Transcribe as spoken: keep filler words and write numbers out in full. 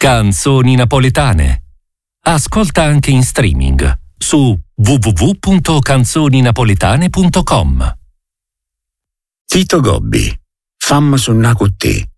Canzoni napoletane. Ascolta anche in streaming su w w w punto canzoni napoletane punto com. Tito Gobbi, fammi suonà con te.